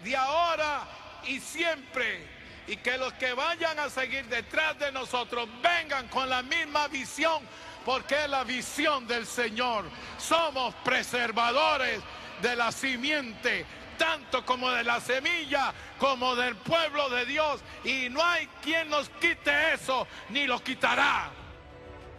de ahora y siempre. Y que los que vayan a seguir detrás de nosotros vengan con la misma visión, porque es la visión del Señor. Somos preservadores de la simiente, tanto como de la semilla, como del pueblo de Dios. Y no hay quien nos quite eso, ni lo quitará.